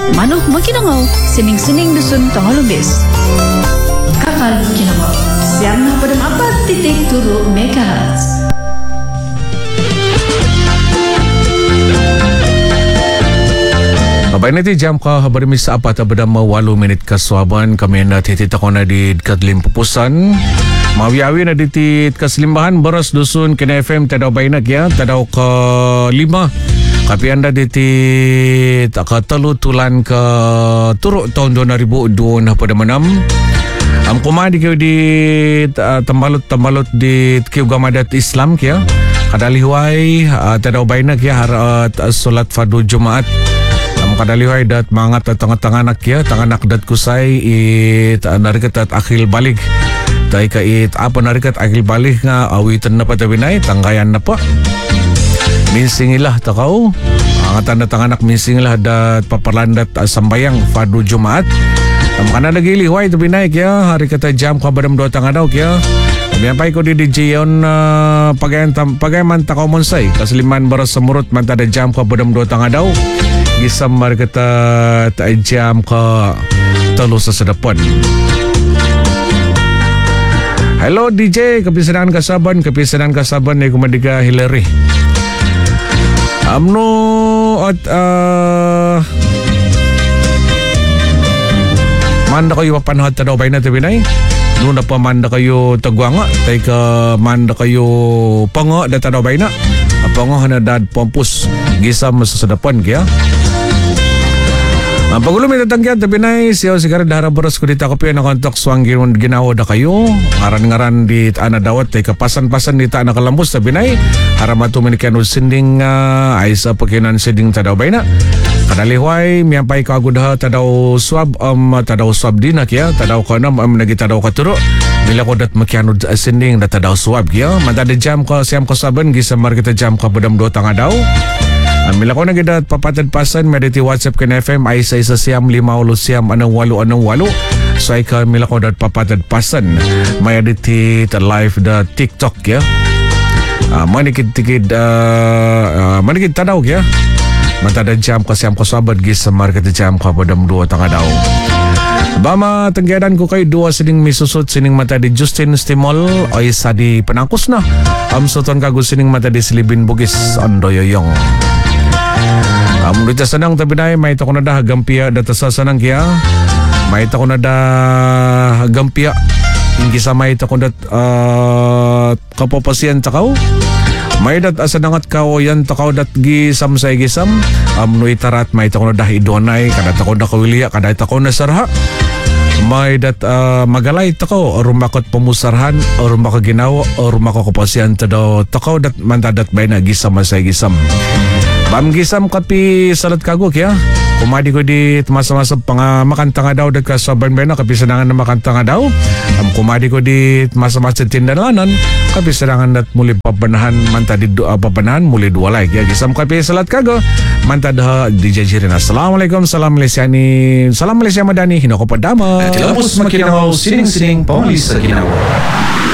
Manok Makinangaw, sining-sining dusun Tangolobes. Kakal Makinangaw, siyam na padam 4.3 MHz. Abay na ti jam ka habarimi sa 4:08 kaswaban kami na titita ko na di kadlim pupusan. Mawiawi na di kaslimbahan baras dusun kina FM tadaw baynak ya tadaw ka 5. Kapi anda di takatalo tulan ka turo tahun 2002 na pada manam. Am kumadi kayo di tambalot di kayo gamadat Islam kaya kadalihuay tadaw baynak ya harat solat fardu Jumaat. Kadalihoy dat mangat at tanganak ya tanganak dat kusay narikat at akil balik tay ka apa narikat akil balik nga awitan na patabinay tanggayan na pa minsingilah takaw angatan na tanganak minsingilah dat paparlandat sambayang fardu Jumaat kana nagilihoy tabinay kaya hari kata jam kabadam do tangadaw kaya Biapay ko di Gion pagayaman takaw monsay kasliman baras samurot mantada jam kabadam do tangadaw gisam marketa jam ka talo sa sadapan. Hello DJ, kapisanan kasaban ni kumadika Hillary. Amno at manda kayo papanahad tadaw bay na tabinay. Nuna pa manda kayo tagwanga, tay ka manda kayo panga da tadaw bay na. Panga hanadad pompus gisam sa sadapan kaya. Pagulo may tatanggihan tabi na siya sigara dahara boras ko dita ko na kontak swang ginawa da kayo ngaran-ngaran di ana dawat tay kapasan-pasan di ta nakalambos tabi na haramato manikan sinding ay sa pakinan sinding tadaw bay na kadalihuay miyampay ka agudha tadaw swab din kaya tadaw ka na nagitadaw ka turo nila ko dat makiano sinding da tadaw swab kaya madada jam ka siyam ko saban gisa markita jam ka badam do tanga daw. Mila ko nagidat papatad pasan mediti WhatsApp ken FM ay sa siyam 5 siyam 68 so ay ka mila ko dat papatad pasan may editi live da TikTok ya manikid tanaw ya matada jam ka siyam ko sabad gis sa market jam ka badam duwa tanga daw. Bama tanggadan ko kay duwa sining misusot sining mata di Justin Stimol ay sa di panangkos na amsoton kago sining mata di Silibin Bugis Andoyoyong. Dito sanang tabinay may ito ko na da hagampia data sa sanang kaya may ito ko na da hagampia hindi sa may ito ko dat kapapasyan takaw may dat asanangat ka o yan takaw dat gisam sa gisam no itarat may ito ko na da idonay kada tako na kawiliya kada ito ko na sarha may dat magalay takaw o rumakot pamusarhan o rumakaginawa o rumakakapasyan takaw dat mantadat bay na gisam sa gisam. Gisam kapi salat kago kaya kumadi ko di masa-masa makanta nga daw dat ka sa banbena kapi sanangan na makanta nga daw kumadi ko di masa-masa tindananan kapi sanangan dat muli papanahan manta di papanahan muli duwalay kaya gisam kapi salat kago manta da DJ Jirin. Assalamualaikum salam Malaysia madani hinako padama Tilapos makinaw sining-sining paulis sa ginawa.